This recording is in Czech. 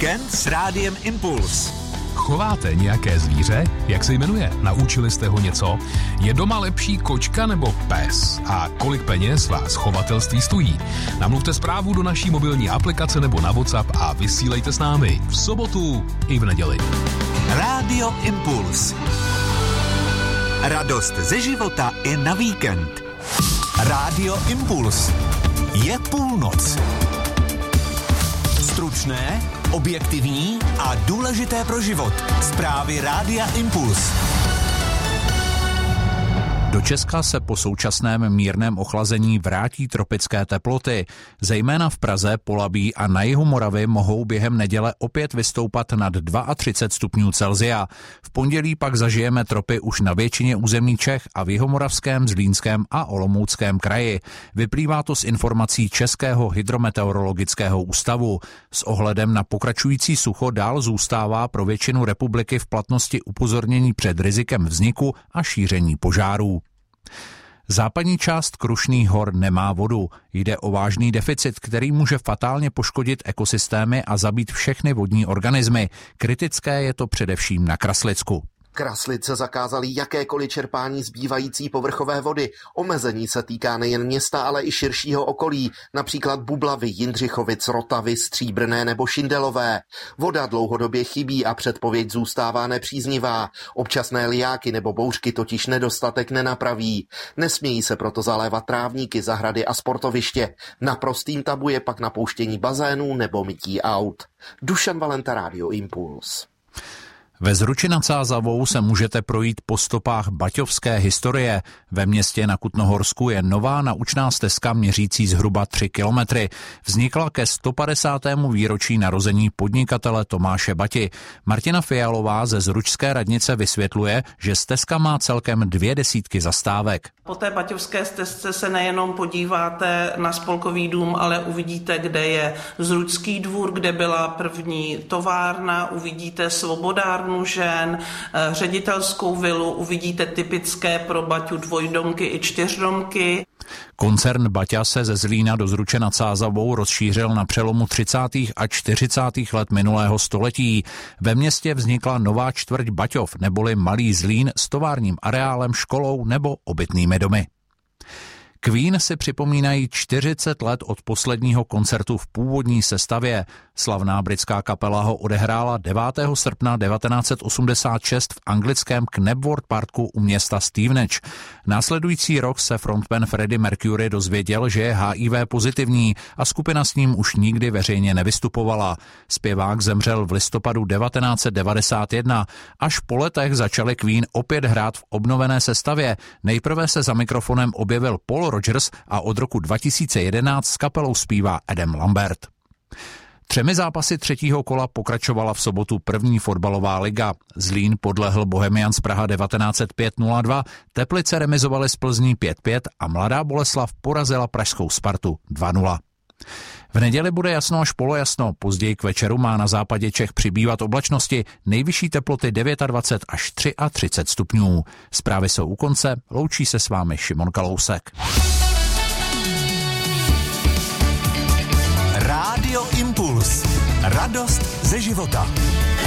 Víkend s Rádiem Impuls. Chováte nějaké zvíře? Jak se jmenuje? Naučili jste ho něco? Je doma lepší kočka nebo pes? A kolik peněz vás chovatelství stojí? Namluvte zprávu do naší mobilní aplikace nebo na WhatsApp a vysílejte s námi v sobotu i v neděli. Rádio Impuls. Radost ze života i na víkend. Rádio Impuls. Je půlnoc. Stručné, objektivní a důležité pro život. Zprávy Rádia Impuls. Do Česka se po současném mírném ochlazení vrátí tropické teploty. Zejména v Praze, Polabí a na jihu Moravy mohou během neděle opět vystoupat nad 32 stupňů Celsia. V pondělí pak zažijeme tropy už na většině území Čech a v Jihomoravském, Zlínském a Olomouckém kraji. Vyplývá to z informací Českého hydrometeorologického ústavu. S ohledem na pokračující sucho dál zůstává pro většinu republiky v platnosti upozornění před rizikem vzniku a šíření požárů. Západní část Krušných hor nemá vodu. Jde o vážný deficit, který může fatálně poškodit ekosystémy a zabít všechny vodní organismy. Kritické je to především na Kraslicku. Kraslice zakázali jakékoliv čerpání zbývající povrchové vody. Omezení se týká nejen města, ale i širšího okolí, například Bublavy, Jindřichovic, Rotavy, Stříbrné nebo Šindelové. Voda dlouhodobě chybí a předpověď zůstává nepříznivá. Občasné lijáky nebo bouřky totiž nedostatek nenapraví. Nesmějí se proto zalévat trávníky, zahrady a sportoviště. Naprostým tabu je pak napouštění bazénů nebo mytí aut. Dušan Valenta, Rádio Impuls. Ve Zruči nad Sázavou se můžete projít po stopách baťovské historie. Ve městě na Kutnohorsku je nová naučná stezka měřící zhruba 3 kilometry. Vznikla ke 150. výročí narození podnikatele Tomáše Bati. Martina Fialová ze Zručské radnice vysvětluje, že stezka má celkem 200 zastávek. Po té baťovské stezce se nejenom podíváte na Spolkový dům, ale uvidíte, kde je Zručský dvůr, kde byla první továrna, uvidíte Svobodárnu žen, ředitelskou vilu, uvidíte typické pro Baťu dvojdomky i čtyřdomky. Koncern Baťa se ze Zlína do Zruče nad Sázavou rozšířil na přelomu 30. a 40. let minulého století. Ve městě vznikla nová čtvrť Baťov, neboli Malý Zlín s továrním areálem, školou nebo obytnými domy. Queen si připomínají 40 let od posledního koncertu v původní sestavě. Slavná britská kapela ho odehrála 9. srpna 1986 v anglickém Knebworth Parku u města Stevenage. Následující rok se frontman Freddie Mercury dozvěděl, že je HIV pozitivní a skupina s ním už nikdy veřejně nevystupovala. Zpěvák zemřel v listopadu 1991. Až po letech začali Queen opět hrát v obnovené sestavě. Nejprve se za mikrofonem objevil Paul Rogers a od roku 2011 s kapelou zpívá Adam Lambert. 3 zápasy třetího kola pokračovala v sobotu první fotbalová liga. Zlín podlehl Bohemians Praha 1905 0-2, Teplice remizovaly s Plzní 5-5 a Mladá Boleslav porazila pražskou Spartu 2-0. V neděli bude jasno až polojasno, později k večeru má na západě Čech přibývat oblačnosti, nejvyšší teploty 29 až 33 stupňů. Zprávy jsou u konce, loučí se s vámi Šimon Kalousek. Rádio Impuls. Radost ze života.